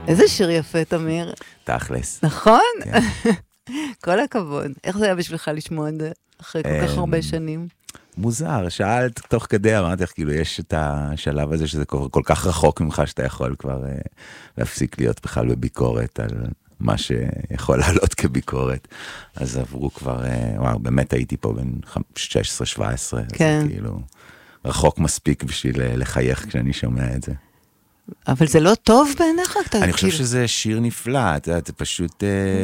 איזה שיר יפה, תמיר. תכלס. נכון? כל הכבוד. איך זה היה בשבילך לשמוע את זה אחרי כל כך הרבה שנים? מוזר, שאלת תוך כדי, אמרתי לך, כאילו, יש את השלב הזה שזה כל כך רחוק ממך, שאתה יכול כבר להפסיק להיות בכלל בביקורת על מה שיכול לעלות כביקורת. אז עברו כבר, וואו, באמת הייתי פה בין 16-17, כן. אז כאילו, רחוק מספיק בשביל לחייך כשאני שומע את זה. אבל זה לא טוב בעיניך? אני חושב שזה שיר נפלא, זה פשוט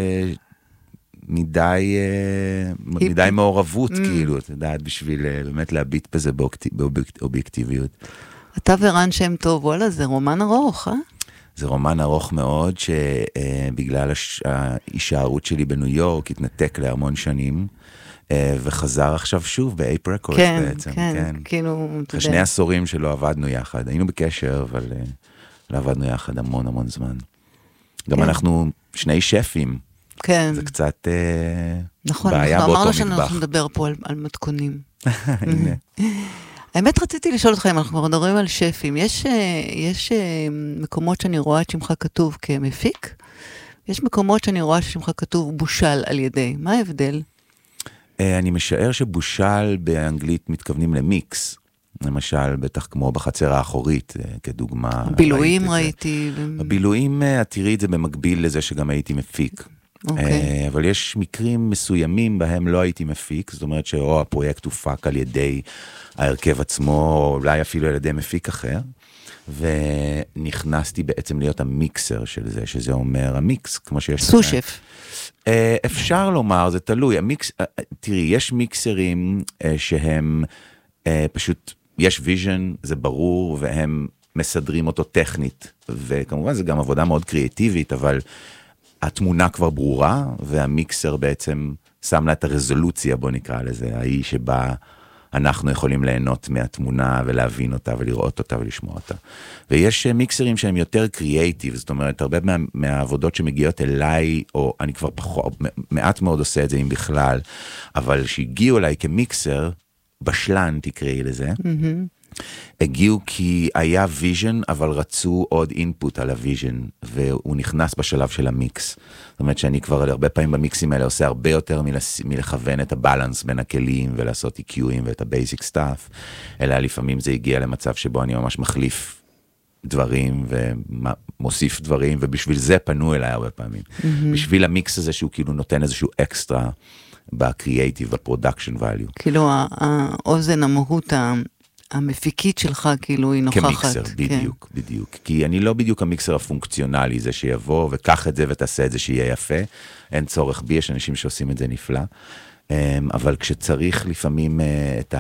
מדי מעורבות, כאילו, אתה יודעת, בשביל באמת להביט בזה באובייקטיביות. אתה ורן שם טוב, וואלה, זה רומן ארוך, זה רומן ארוך מאוד, שבגלל ההישארות שלי בניו יורק, התנתק להמון שנים, וחזר עכשיו שוב באייפ רקורדס בעצם. כן, כאילו... אחרי 2 עשורים שלא עבדנו יחד, היינו בקשר, אבל לא עבדנו יחד המון זמן. גם אנחנו 2 שפים. כן. זה קצת נכון, בעיה אנחנו באותו אמרנו מטבח. שאנחנו נדבר פה על מתכונים. הנה. האמת רציתי לשאול אותך, אם אנחנו מדברים על שפים, יש מקומות שאני רואה את שמך כתוב כמפיק, יש מקומות שאני רואה ששמך כתוב בושל על ידי. מה ההבדל? אני משער שבושל באנגלית מתכוונים למיקס, למשל, בטח כמו בחצר האחורית, כדוגמה. בילויים ראיתי. הבילויים, תראי את זה במקביל לזה שגם הייתי מפיק. אבל יש מקרים מסוימים בהם לא הייתי מפיק, זאת אומרת שאו הפרויקט הופק על ידי ההרכב עצמו, או אולי אפילו על ידי מפיק אחר, ונכנסתי בעצם להיות המיקסר של זה, שזה אומר המיקס, כמו שיש... סושף. אפשר לומר, זה תלוי. תראי, יש מיקסרים שהם פשוט, יש ויז'ן, זה ברור, והם מסדרים אותו טכנית, וכמובן זה גם עבודה מאוד קריאטיבית, אבל התמונה כבר ברורה, והמיקסר בעצם שם לה את הרזולוציה, בוא נקרא לזה, ההיא שבה אנחנו יכולים ליהנות מהתמונה, ולהבין אותה, ולראות אותה, ולשמוע אותה. ויש מיקסרים שהם יותר קריאטיב, זאת אומרת, הרבה מהעבודות שמגיעות אליי, או אני כבר מעט מאוד עושה את זה, אם בכלל, אבל שהגיעו אליי כמיקסר, בשלן תקראי לזה, הגיעו כי היה ויז'ן, אבל רצו עוד אינפוט על הוויז'ן, והוא נכנס בשלב של המיקס. זאת אומרת שאני כבר הרבה פעמים במיקסים האלה עושה הרבה יותר מלכוון את הבלנס בין הכלים, ולעשות EQ'ים ואת הבייסיק סטאפ, אלא לפעמים זה הגיע למצב שבו אני ממש מחליף דברים, ומוסיף דברים, ובשביל זה פנו אליי הרבה פעמים. בשביל המיקס הזה שהוא כאילו נותן איזשהו אקסטרה, בקריאייטיב, בפרודקשן ואליו. כאילו האוזן, המהות המפיקית שלך, כאילו היא נוכחת. כמיקסר, בדיוק, בדיוק. כי אני לא בדיוק המיקסר הפונקציונלי, זה שיבוא וקח את זה ותעשה את זה שיהיה יפה. אין צורך בי, יש אנשים שעושים את זה נפלא. אבל כשצריך לפעמים את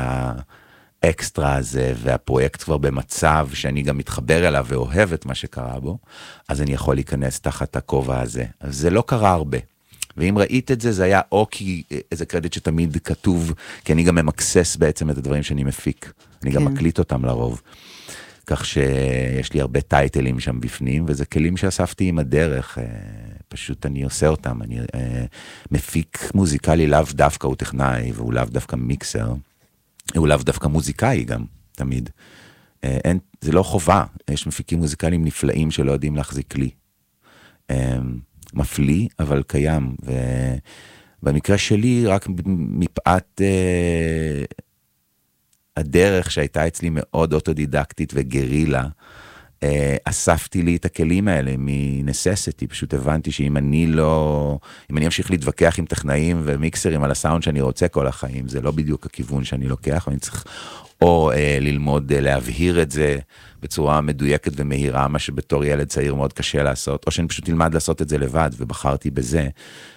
האקסטרה הזה, והפרויקט כבר במצב שאני גם מתחבר אליו ואוהב את מה שקרה בו, אז אני יכול להיכנס תחת הכובע הזה. אז זה לא קרה הרבה. ואם ראית את זה, זה היה או כי איזה קרדיט שתמיד כתוב, כי אני גם ממקסס בעצם את הדברים שאני מפיק. אני גם מקליט אותם לרוב. כך שיש לי הרבה טייטלים שם בפנים, וזה כלים שאספתי עם הדרך. פשוט אני עושה אותם. אני מפיק מוזיקלי לאו דווקא הוא טכנאי, והוא לאו דווקא מיקסר. הוא לאו דווקא מוזיקאי גם, תמיד. זה לא חובה. יש מפיקים מוזיקליים נפלאים שלא יודעים להחזיק כלי. מפליא, אבל קיים, ובמקרה שלי, רק מפאת הדרך שהייתה אצלי מאוד אוטודידקטית וגרילה, אספתי לי את הכלים האלה מנססיטי, פשוט הבנתי שאם אני אמשיך להתווכח עם טכנאים ומיקסרים על הסאונד שאני רוצה כל החיים, זה לא בדיוק הכיוון שאני לוקח, ואני צריך או ללמוד להבהיר את זה בצורה מדויקת ומהירה, מה שבתור ילד צעיר מאוד קשה לעשות, או שאני פשוט ללמד לעשות את זה לבד, ובחרתי בזה,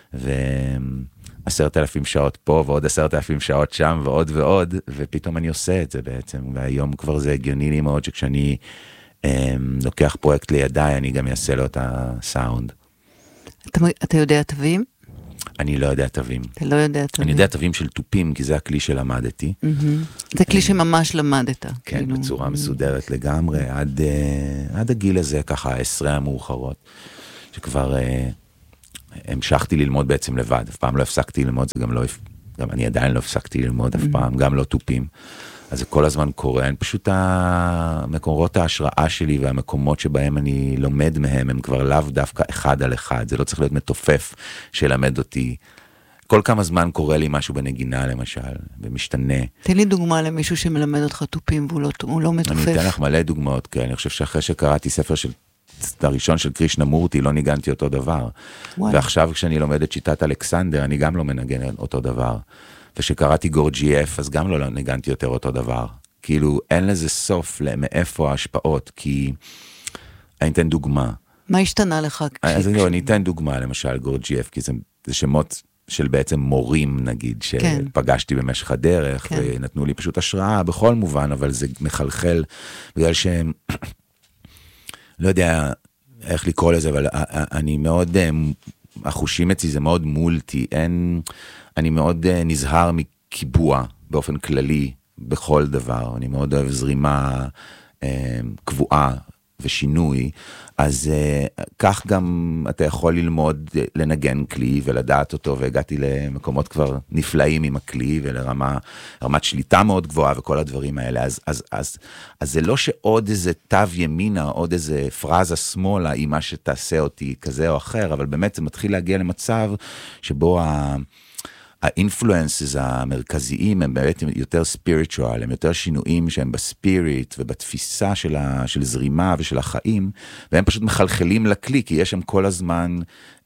10,000 שעות פה, ועוד 10,000 שעות שם, ועוד ועוד, ופתאום אני עושה את זה בעצם, והיום כבר זה הגיוני לי מאוד, שכשאני לוקח פרויקט לידיי, אני גם אעשה לו את הסאונד. אתה יודע תווים? אני לא יודע תווים. אתה לא יודע תווים. אני יודע תווים של טופים, כי זה הכלי שלמדתי. זה כלי שממש למדת. כן, בצורה מסודרת לגמרי, עד הגיל הזה, ככה, 10 המאוחרות, שכבר המשכתי ללמוד בעצם לבד. אף פעם לא הפסקתי ללמוד, זה גם אני עדיין לא הפסקתי ללמוד אף פעם, גם לא טופים. אז זה כל הזמן קורה, אני פשוט המקורות ההשראה שלי והמקומות שבהם אני לומד מהם, הם כבר לאו דווקא אחד על אחד, זה לא צריך להיות מתופף שלמד אותי. כל כמה זמן קורה לי משהו בנגינה למשל, ומשתנה. תן לי דוגמה למישהו שמלמד אותך תופים והוא לא מתופף. אני אתן לך מלא דוגמאות, כי אני חושב שאחרי שקראתי ספר הראשון של קרישנה מורטי, לא ניגנתי אותו דבר. ועכשיו כשאני לומד את שיטת אלכסנדר, אני גם לא מנגן אותו דבר. ושקראתי גורג'ייף, אז גם לא ניגנתי יותר אותו דבר. כאילו, אין לזה סוף מאיפה ההשפעות, כי אני אתן דוגמה. מה השתנה לך? אז אני אתן דוגמה, למשל גורג'ייף, כי זה שמות של בעצם מורים, נגיד, שפגשתי במשך הדרך, ונתנו לי פשוט השראה בכל מובן, אבל זה מחלחל, בגלל שהם, לא יודע איך לקרוא לזה, אבל אני מאוד, החושים אצלי זה מאוד מולטי, אני מאוד נזהר מקיבוע באופן כללי, בכל דבר, אני מאוד אוהב זרימה קבועה ושינוי, אז כך גם אתה יכול ללמוד לנגן כלי ולדעת אותו, והגעתי למקומות כבר נפלאים עם הכלי, ולרמת שליטה מאוד גבוהה וכל הדברים האלה, אז זה לא שעוד איזה תו ימינה, עוד איזה פרזה שמאלה, היא מה שתעשה אותי כזה או אחר, אבל באמת זה מתחיל להגיע למצב שבו האינפלואנסס המרכזיים הם באמת יותר ספיריטואל, הם יותר שינויים שהם בספיריט ובתפיסה של זרימה ושל החיים, והם פשוט מחלחלים לכלי, כי יש שם כל הזמן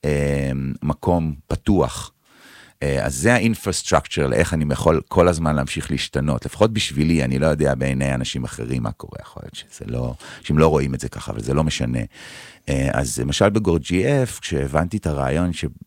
מקום פתוח. אז זה האינפרסטרקצ'ר, לאיך אני יכול כל הזמן להמשיך להשתנות, לפחות בשבילי, אני לא יודע בעיני אנשים אחרים מה קורה, יכול להיות שהם לא רואים את זה ככה, אבל זה לא משנה. אז למשל בגורג'ייף, כשהבנתי את הרעיון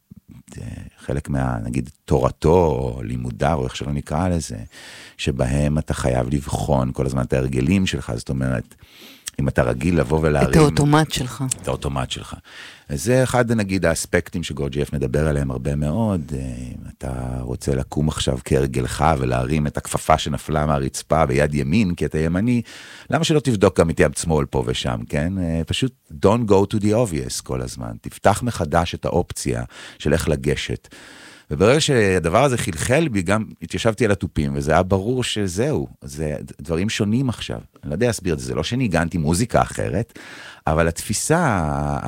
חלק נגיד, תורתו, או לימודיו, או איך שלא נקרא לזה, שבהם אתה חייב לבחון כל הזמן את ההרגלים שלך, זאת אומרת, אם אתה רגיל לבוא ולהרים... את האוטומט שלך. את האוטומט שלך. זה אחד, נגיד, האספקטים שגורג'ייף מדבר עליהם הרבה מאוד, אתה רוצה לקום עכשיו כהרגלך, ולהרים את הכפפה שנפלה מהרצפה ביד ימין, כי אתה ימני, למה שלא תבדוק גם את יד שמאל פה ושם, כן? פשוט don't go to the obvious כל הזמן, תפתח מחדש את האופציה של איך לגשת. וברגע שהדבר הזה חלחל בי, גם התיישבתי על הטופים, וזה היה ברור שזהו, זה דברים שונים עכשיו. אני לא יודע להסביר את זה, זה לא שניגנתי מוזיקה אחרת, אבל התפיסה,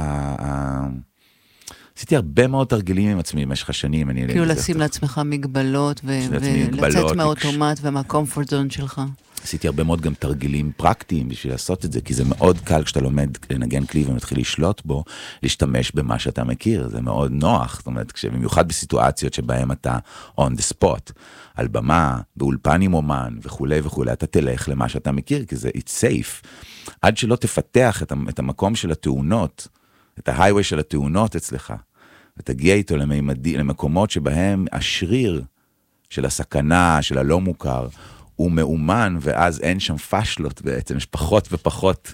עשיתי הרבה מאוד תרגילים עם עצמי במשך השנים. כאילו לשים לעצמך מגבלות, ולצאת מהאוטומט ומהקומפורט זון שלך. עשיתי הרבה מאוד גם תרגילים פרקטיים בשביל לעשות את זה, כי זה מאוד קל כשאתה לומד לנגן כלי ומתחיל לשלוט בו, להשתמש במה שאתה מכיר, זה מאוד נוח, זאת אומרת, במיוחד בסיטואציות שבהם אתה on the spot, על במה, באולפן עם אומן וכו' וכו', אתה תלך למה שאתה מכיר, כי זה it's safe, עד שלא תפתח את המקום של התאונות, את ההייווי של התאונות אצלך, ותגיע איתו למקומות שבהם השריר של הסכנה, של הלא מוכר, הוא מאומן, ואז אין שם פשלות בעצם, יש פחות ופחות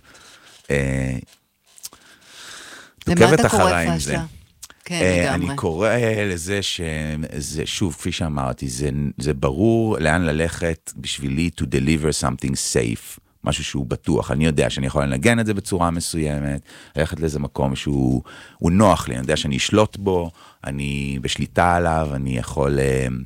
תוקבת אחריי עם זה. כן, אני קורא לזה שזה, שוב, כפי שאמרתי, זה ברור לאן ללכת בשבילי to deliver something safe, משהו שהוא בטוח. אני יודע שאני יכול לנגן את זה בצורה מסוימת, ללכת לאיזה מקום שהוא נוח לי, אני יודע שאני אשלוט בו, אני בשליטה עליו, אני יכול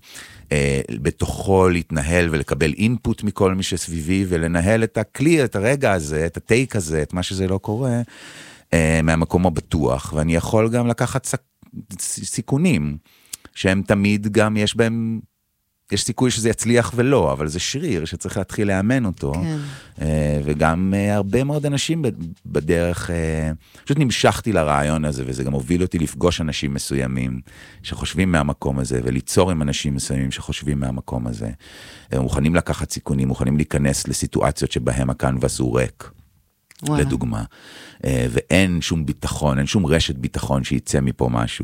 בתוכו להתנהל ולקבל אינפוט מכל מי שסביבי, ולנהל את הכלי, את הרגע הזה, את הטייק הזה, את מה שזה לא קורה, מהמקום הבטוח, ואני יכול גם לקחת סיכונים, שהם תמיד גם יש סיכוי שזה יצליח ולא, אבל זה שריר שצריך להתחיל לאמן אותו, כן. וגם הרבה מאוד אנשים בדרך, פשוט נמשכתי לרעיון הזה, וזה גם הוביל אותי לפגוש אנשים מסוימים שחושבים מהמקום הזה, וליצור עם אנשים מסוימים שחושבים מהמקום הזה. הם מוכנים לקחת סיכונים, מוכנים להיכנס לסיטואציות שבהם הקנבס הוא ריק, לדוגמה, ואין שום ביטחון, אין שום רשת ביטחון שיצא מפה משהו.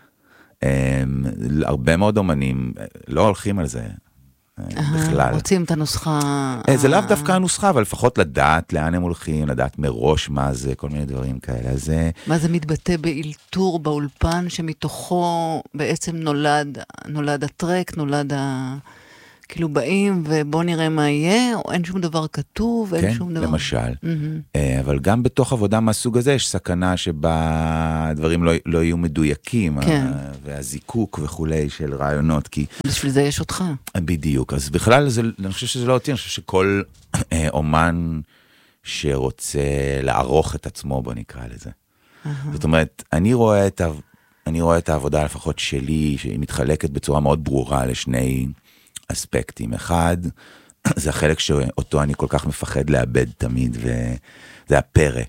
הרבה מאוד אומנים לא הולכים על זה בכלל. רוצים את הנוסחה. זה לאו דווקא הנוסחה, אבל לפחות לדעת לאן הם הולכים, לדעת מראש מה זה, כל מיני דברים כאלה. מה זה מתבטא באילתור באולפן, שמתוכו בעצם נולד הטרק, נולד כאילו באים ובוא נראה מה יהיה, או אין שום דבר כתוב, אין שום דבר. כן, למשל. אבל גם בתוך עבודה מהסוג הזה, יש סכנה שבה דברים לא יהיו מדויקים, והזיקוק וכולי של רעיונות, כי... בשביל זה יש אותך. בדיוק, אז בכלל אני חושב שזה לא אותי, אני חושב שכל אומן שרוצה לערוך את עצמו, בוא נקרא לזה. זאת אומרת, אני רואה את העבודה לפחות שלי, שהיא מתחלקת בצורה מאוד ברורה לשני אספקטים. אחד, זה החלק שאותו אני כל כך מפחד לאבד תמיד, וזה הפרא.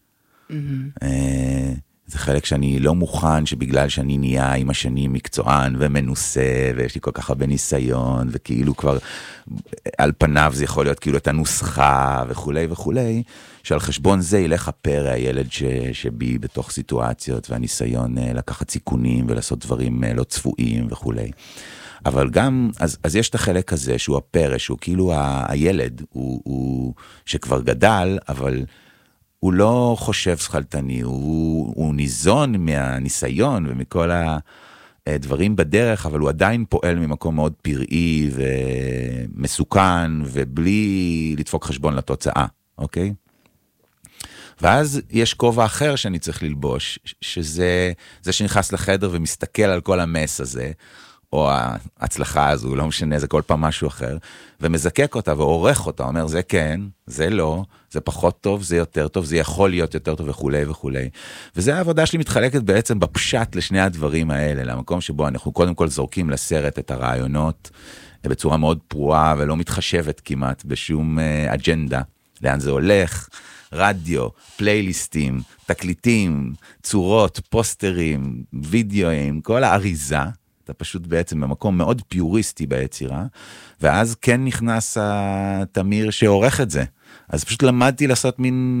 זה חלק שאני לא מוכן, שבגלל שאני נהיה עם השנים מקצוען ומנוסה, ויש לי כל כך הרבה ניסיון, וכאילו כבר על פניו זה יכול להיות כאילו את הנוסחה וכולי וכולי, שעל חשבון זה ילך הפרא, הילד שבי בתוך סיטואציות, והניסיון לקחת סיכונים ולעשות דברים לא צפויים וכולי. אבל גם, אז יש את החלק הזה שהוא הפרא, שהוא כאילו הילד, הוא שכבר גדל, אבל הוא לא חושב שכלתני, הוא ניזון מהניסיון ומכל הדברים בדרך, אבל הוא עדיין פועל ממקום מאוד פראי ומסוכן, ובלי לדפוק חשבון לתוצאה, אוקיי? ואז יש כובע אחר שאני צריך ללבוש, שזה זה שנכנס לחדר ומסתכל על כל המס הזה, או ההצלחה הזו, לא משנה, זה כל פעם משהו אחר, ומזקק אותה ועורך אותה, אומר, זה כן, זה לא, זה פחות טוב, זה יותר טוב, זה יכול להיות יותר טוב וכולי וכולי. וזה העבודה שלי מתחלקת בעצם בפשט לשני הדברים האלה, למקום שבו אנחנו קודם כל זורקים לסרט את הרעיונות, בצורה מאוד פרועה ולא מתחשבת כמעט בשום אג'נדה, לאן זה הולך, רדיו, פלייליסטים, תקליטים, צורות, פוסטרים, וידאוים, כל האריזה, אתה פשוט בעצם במקום מאוד פיוריסטי ביצירה, ואז כן נכנס התמיר שעורך את זה. אז פשוט למדתי לעשות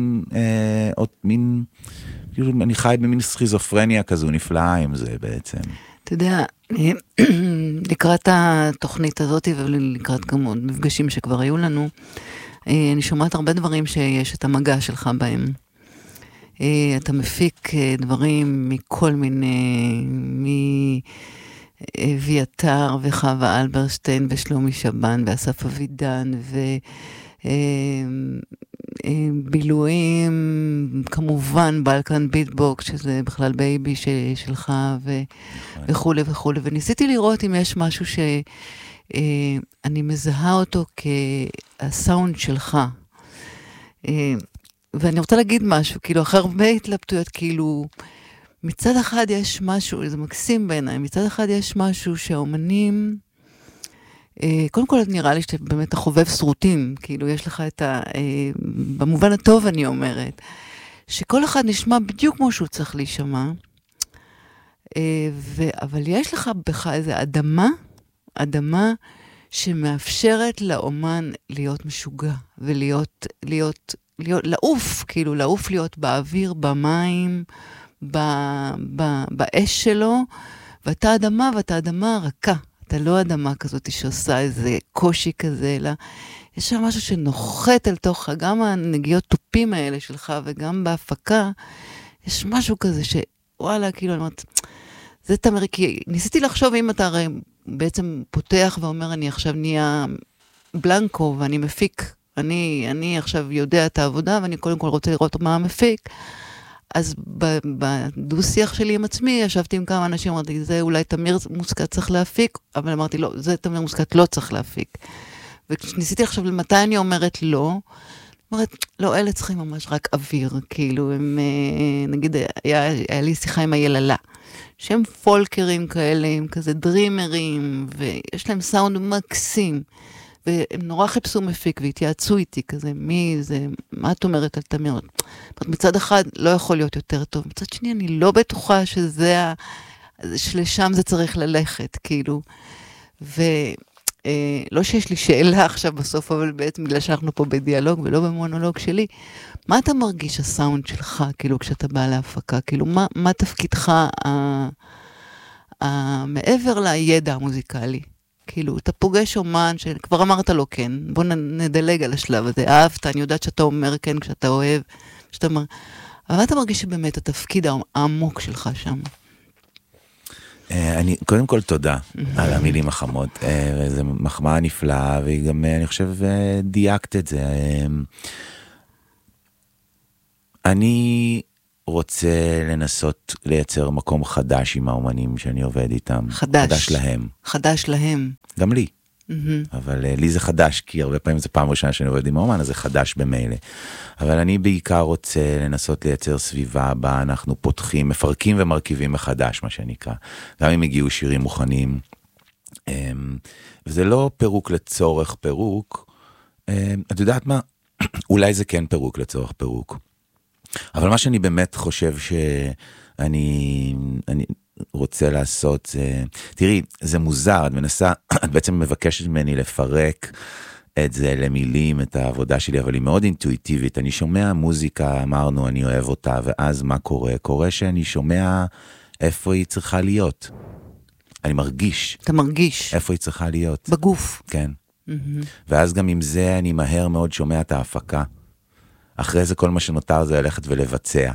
מין, כאילו אני חי במין סכיזופרניה כזו נפלאה עם זה בעצם. אתה יודע, לקראת התוכנית הזאת ולקראת כמות מפגשים שכבר היו לנו, אני שומעת הרבה דברים שיש את המגע שלך בהם. אתה מפיק דברים מכל מיני, אביתר וחווה אלברשטיין ושלומי שבן ואסף אבידן ובילויים, כמובן בלקן ביטבוקס, שזה בכלל בייבי שלך וכו' וכו'. וניסיתי לראות אם יש משהו שאני מזהה אותו כהסאונד שלך. ואני רוצה להגיד משהו, כאילו אחרי הרבה התלבטויות, כאילו מצד אחד יש משהו, זה מקסים בעיניי, מצד אחד יש משהו שהאומנים, קודם כל נראה לי שאתה באמת החובב סרוטים, כאילו יש לך את במובן הטוב אני אומרת, שכל אחד נשמע בדיוק כמו שהוא צריך להישמע, אבל יש לך בך איזו אדמה שמאפשרת לאומן להיות משוגע, לעוף, כאילו לעוף להיות באוויר, במים, באש שלו, ואתה אדמה רכה, אתה לא אדמה כזאת שעושה איזה קושי כזה, אלא יש שם משהו שנוחת אל תוך, גם הנגיעות טופים האלה שלך, וגם בהפקה, יש משהו כזה שוואלה, כאילו, אני אומרת, זה תמרי, כי ניסיתי לחשוב אם אתה הרי בעצם פותח ואומר, אני עכשיו נהיה בלנקו, ואני מפיק, אני עכשיו יודע את העבודה, ואני קודם כל רוצה לראות מה המפיק, אז בדו-שיח שלי עם עצמי, ישבתי עם כמה אנשים, אמרתי, זה אולי תמיר מוסקת צריך להפיק, אבל אמרתי, לא, זה תמיר מוסקת לא צריך להפיק. וכשניסיתי עכשיו למתי אני אומרת לא, לא, אלה צריכים ממש רק אוויר, כאילו, הם, נגיד, היה לי שיחה עם היללה, שהם פולקרים כאלה, הם כזה דרימרים, ויש להם סאונד מקסים, והם נורא חיפשו מפיק, והתייעצו איתי כזה, מה את אומרת על תמיר? מצד אחד לא יכול להיות יותר טוב, מצד שני אני לא בטוחה שלשם זה צריך ללכת, כאילו, לא שיש לי שאלה עכשיו בסוף, אבל בעצם בגלל שאנחנו פה בדיאלוג ולא במונולוג שלי, מה אתה מרגיש הסאונד שלך, כאילו, כשאתה בא להפקה? כאילו, מה תפקידך מעבר לידע המוזיקלי? כאילו, אתה פוגש אומן שכבר אמרת לו כן, בוא נדלג על השלב הזה, אהבת, אני יודעת שאתה אומר כן כשאתה אוהב, שאתה אומר, אבל אתה מרגיש שבאמת התפקיד העמוק שלך שם? קודם כל תודה על המילים החמות, זו מחמאה נפלאה, והיא גם, אני חושב, דייקת את זה. אני רוצה לנסות לייצר מקום חדש עם האומנים שאני עובד איתם. חדש להם. חדש להם. גם לי. אבל לי זה חדש, כי הרבה פעמים זה פעם ראשונה שאני עובד עם האומן, אז זה חדש במילא. אבל אני בעיקר רוצה לנסות לייצר סביבה בה אנחנו פותחים, מפרקים ומרכיבים מחדש, מה שנקרא. גם אם הגיעו שירים מוכנים. וזה לא פירוק לצורך פירוק. את יודעת מה? אולי זה כן פירוק לצורך פירוק. אבל מה שאני באמת חושב שאני רוצה לעשות, תראי, זה מוזר, את בעצם מבקשת ממני לפרק את זה למילים, את העבודה שלי, אבל היא מאוד אינטואיטיבית. אני שומע מוזיקה, אמרנו, אני אוהב אותה, ואז מה קורה? קורה שאני שומע איפה היא צריכה להיות. אני מרגיש. אתה מרגיש. איפה היא צריכה להיות. בגוף. כן. ואז גם עם זה אני מהר מאוד שומע את ההפקה. אחרי זה כל מה שנותר זה ללכת ולבצע.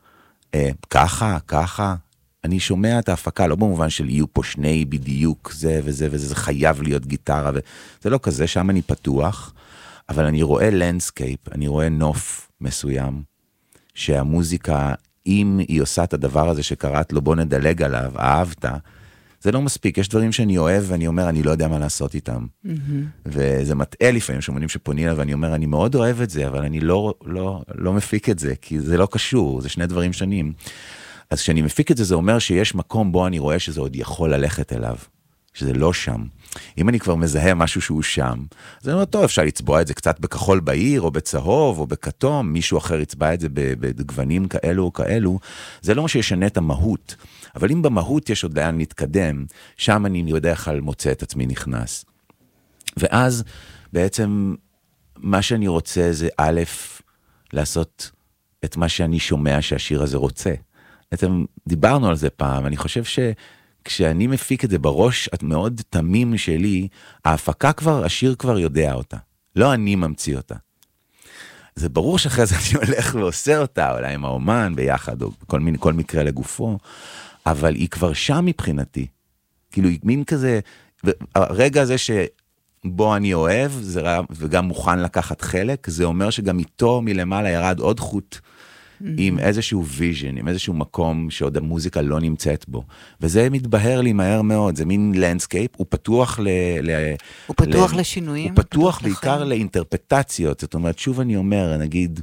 ככה. אני שומע את ההפקה, לא במובן של יהיו פה שני בדיוק, זה וזה וזה, זה חייב להיות גיטרה, זה לא כזה, שם אני פתוח, אבל אני רואה לנדסקייפ, אני רואה נוף מסוים, שהמוזיקה, אם היא עושה את הדבר הזה שקראת לו, בוא נדלג עליו, אהבת, זה לא מספיק, יש דברים שאני אוהב, ואני אומר, אני לא יודע מה לעשות איתם. וזה מטעה לפעמים, שאומרים שפונים אליו, ואני אומר, אני מאוד אוהב את זה, אבל אני לא מפיק את זה, כי זה לא קשור, זה שני דברים שונים. אז כשאני מפיק את זה, זה אומר שיש מקום בו אני רואה שזה עוד יכול ללכת אליו, שזה לא שם. אם אני כבר מזהה משהו שהוא שם, אז אני אומר, טוב, אפשר לצבוע את זה קצת בכחול בהיר, או בצהוב, או בכתום, מישהו אחר יצבע את זה בגוונים כאלו או כאלו, זה לא מה שישנה את המהות. אבל אם במהות יש עוד לאן להתקדם, שם אני בדרך כלל מוצא את עצמי נכנס. ואז בעצם מה שאני רוצה זה א', לעשות את מה שאני שומע שהשיר הזה רוצה. דיברנו על זה פעם, אני חושב שכשאני מפיק את זה בראש, את מאוד תמים שלי, ההפקה כבר, השיר כבר יודע אותה. לא אני ממציא אותה. זה ברור שאחרי זה אני הולך ועושה אותה, אולי עם האומן ביחד, או כל מקרה לגופו, אבל היא כבר שם מבחינתי. כאילו, היא מין כזה, הרגע הזה שבו אני אוהב, וגם מוכן לקחת חלק, זה אומר שגם איתו מלמעלה ירד עוד חוט, עם איזשהו ויז'ן, עם איזשהו מקום שעוד המוזיקה לא נמצאת בו. וזה מתבהר לי מהר מאוד, זה מין לנדסקייפ, הוא פתוח הוא פתוח לשינויים. הוא פתוח בעיקר לאינטרפטציות, זאת אומרת, שוב אני אומר, נגיד,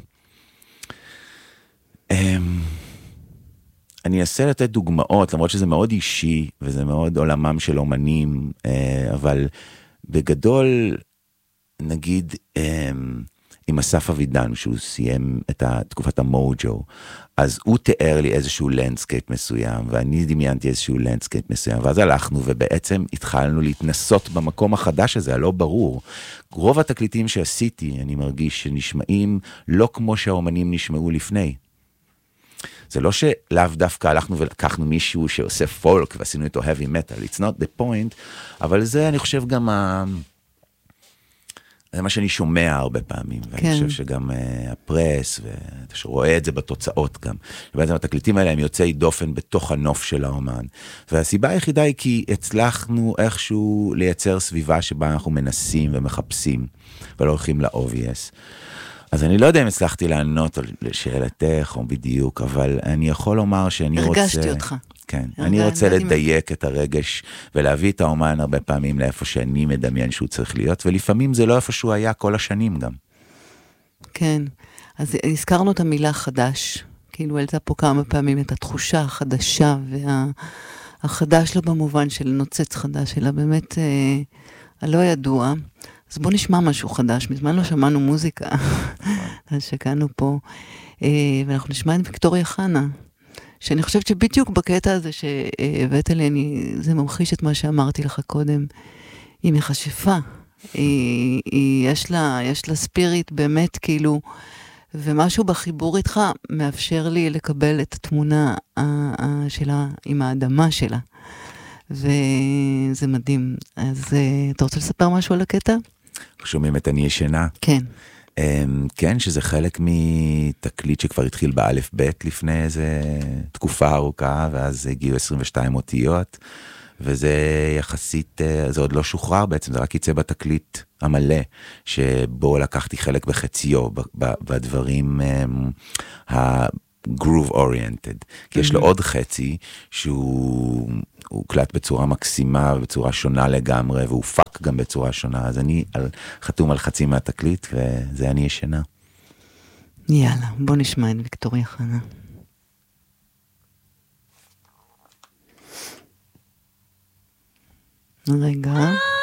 אני אנסה לתת דוגמאות, למרות שזה מאוד אישי, וזה מאוד עולמם של אומנים, אבל בגדול, נגיד, עם אסף אבידן, שהוא סיים את תקופת המוג'ו, אז הוא תיאר לי איזשהו לנדסקייפ מסוים, ואני דמיינתי איזשהו לנדסקייפ מסוים, ואז הלכנו ובעצם התחלנו להתנסות במקום החדש הזה, הלא ברור. רוב התקליטים שעשיתי, אני מרגיש שנשמעים לא כמו שהאומנים נשמעו לפני. זה לא שלאו דווקא הלכנו ולקחנו מישהו שעושה פולק, ועשינו איתו heavy metal, it's not the point, אבל זה אני חושב גם זה מה שאני שומע הרבה פעמים, ואני חושב שגם הפרס, ואתה רואה את זה בתוצאות גם, שבעצם התקליטים האלה הם יוצאי דופן בתוך הנוף של האומן, והסיבה היחידה היא כי הצלחנו איכשהו לייצר סביבה שבה אנחנו מנסים ומחפשים, ולא הולכים ל-obvious. אז אני לא יודע אם הצלחתי לענות לשאלתך או בדיוק, אבל אני יכול לומר שאני רוצה... הרגשתי אותך. כן, אני רוצה לדייק את הרגש, ולהביא את האומן הרבה פעמים לאיפה שאני מדמיין שהוא צריך להיות, ולפעמים זה לא איפה שהוא היה כל השנים גם. כן, אז הזכרנו את המילה חדש, כאילו העלתה פה כמה פעמים את התחושה החדשה, והחדש לא במובן של נוצץ חדש, אלא באמת הלא ידוע. אז בוא נשמע משהו חדש, מזמן לא שמענו מוזיקה, אז שקענו פה, ואנחנו נשמע את ויקטוריה חנה, שאני חושבת שבדיוק בקטע הזה שהבאת לי, זה ממחיש את מה שאמרתי לך קודם, היא מכשפה, יש לה ספיריט באמת כאילו, ומשהו בחיבור איתך מאפשר לי לקבל את התמונה שלה עם האדמה שלה, וזה מדהים. אז אתה רוצה לספר משהו על הקטע? שומעים את אני ישנה? כן. כן, שזה חלק מתקליט שכבר התחיל באלף בית לפני איזה תקופה ארוכה, ואז הגיעו 22 אותיות, וזה יחסית, זה עוד לא שוחרר בעצם, זה רק יצא בתקליט המלא, שבו לקחתי חלק בחציו, בדברים ה-groove oriented, כי יש לו עוד חצי שהוא קלט בצורה מקסימה, בצורה שונה לגמרי, והוא פאק גם בצורה שונה, אז אני חתום על חצי מהתקליט, וזה אני ישנה. יאללה, בוא נשמע את ויקטוריה חנה. רגע.